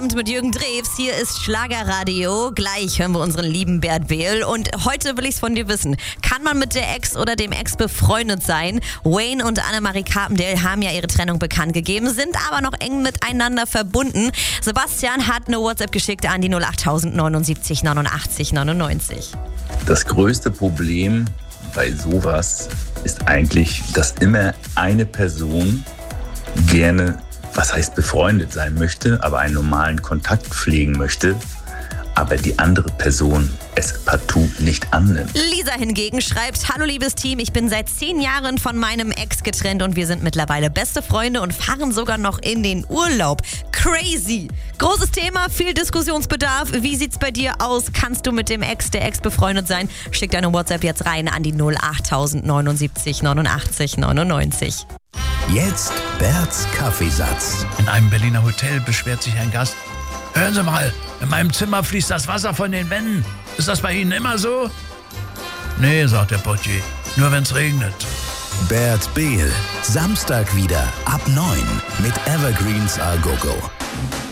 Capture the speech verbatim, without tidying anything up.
Abend mit Jürgen Drews. Hier ist Schlagerradio. Gleich hören wir unseren lieben Bert Behl. Und heute will ich's von dir wissen. Kann man mit der Ex oder dem Ex befreundet sein? Wayne und Annemarie Carpendale haben ja ihre Trennung bekannt gegeben, sind aber noch eng miteinander verbunden. Sebastian hat eine WhatsApp geschickt an die null acht neunundsiebzig neunundachtzig neunundneunzig. Das größte Problem bei sowas ist eigentlich, dass immer eine Person gerne, was heißt befreundet sein möchte, aber einen normalen Kontakt pflegen möchte, aber die andere Person es partout nicht annimmt. Lisa hingegen schreibt: Hallo liebes Team, ich bin seit zehn Jahren von meinem Ex getrennt und wir sind mittlerweile beste Freunde und fahren sogar noch in den Urlaub. Crazy! Großes Thema, viel Diskussionsbedarf. Wie sieht's bei dir aus? Kannst du mit dem Ex der Ex befreundet sein? Schick deine WhatsApp jetzt rein an die null acht neunundsiebzig neunundachtzig neunundneunzig. Jetzt Berts Kaffeesatz. In einem Berliner Hotel beschwert sich ein Gast: Hören Sie mal, in meinem Zimmer fließt das Wasser von den Wänden. Ist das bei Ihnen immer so? Nee, sagt der Portier, nur wenn's regnet. Bert Behl, Samstag wieder ab neun mit Evergreens A Go Go.